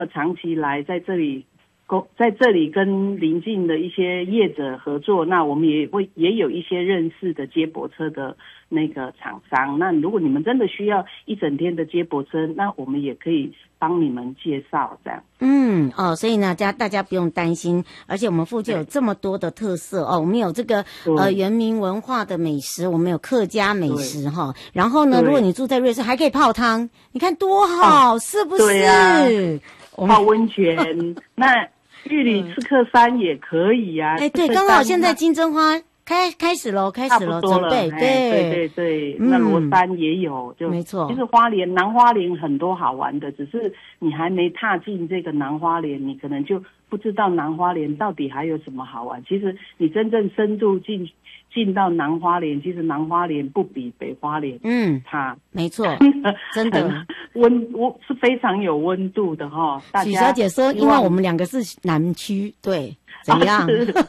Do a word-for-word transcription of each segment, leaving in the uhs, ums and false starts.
呃长期来在这里。在这里跟邻近的一些业者合作，那我们也会也有一些认识的接驳车的那个厂商。那如果你们真的需要一整天的接驳车，那我们也可以帮你们介绍这样。 嗯哦，所以呢，大大家不用担心，而且我们附近有这么多的特色哦，我们有这个呃原民文化的美食，我们有客家美食哈。然后呢，如果你住在瑞士，还可以泡汤，你看多好，哦、是不是？ 对啊，泡温泉那。玉里刺客山也可以呀、啊， 哎、欸，对，刚好现在金针花开开始喽，开始喽，准备，对对对对，那罗山也有，就没错。 其实花莲南花莲很多好玩的，只是你还没踏进这个南花莲，你可能就不知道南花莲到底还有什么好玩。其实你真正深度进进到南花莲，其实南花莲不比北花莲嗯差， 没错，真的温温是非常有温度的哈。 许小姐说，因为我们两个是南区，对，怎样？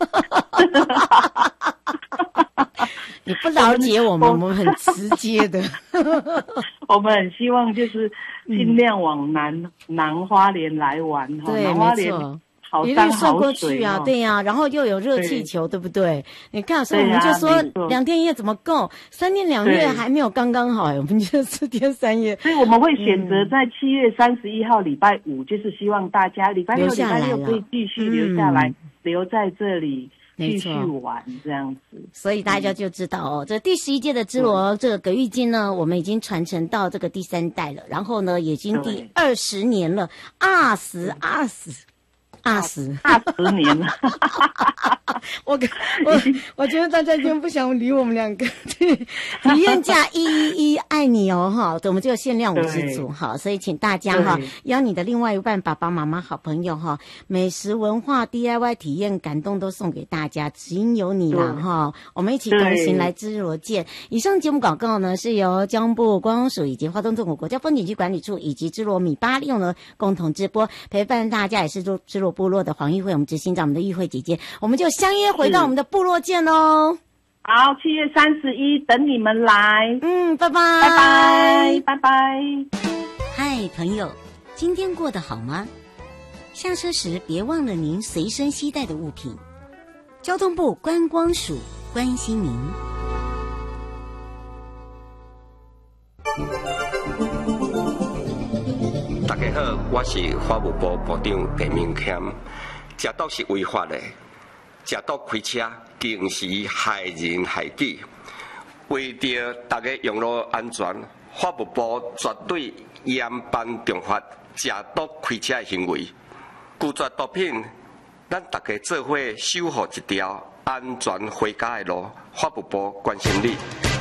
你不了解我们，我们很直接的。 我们很希望就是尽量往南、嗯、南花莲来玩哈，南花莲好山好过去啊，对呀、啊，然后又有热气球， 对, 对不对？你看，所以我们就说两天一夜怎么够？三天两夜还没有刚刚好，我们就四天三夜。 所以我们会选择在七月三十一号礼拜五，就是希望大家礼拜六、礼拜六可以继续留下来，嗯、留在这里。继续玩这样子， 所以大家就知道哦，这第十一届的支罗这个葛玉金呢，我们已经传承到这个第三代了，然后呢，已经第二十年了，二十二十。二十二十年了， 我我我觉得大家已经不想理我们两个。体验价一一一，爱你哦哈，我们就限量五十组哈，所以请大家哈，邀你的另外一半、爸爸妈妈、好朋友哈，美食文化 D I Y 体验感动都送给大家，只因有你啦哈，我们一起同行来支罗见。以上节目广告呢是由交通部观光署以及花东纵谷国家风景区管理处以及支罗米巴利用呢共同直播，陪伴大家也是支罗部落的黄玉慧，我们执行长，我们的玉慧姐姐，我们就相约回到我们的部落见喽。 好，七月三十一等你们来。 嗯，拜拜， 拜拜，拜拜。 嗨，朋友，今天过得好吗？下车时别忘了您随身携带的物品。交通部观光署关心您。 大家好，我是法务部部长陈明谦。食毒是违法的，食毒开车更是害人害己。为着大家用路安全，法务部绝对严办重罚食毒开车的行为。拒绝毒品，咱大家做伙守护一条安全回家的路。法务部关心你。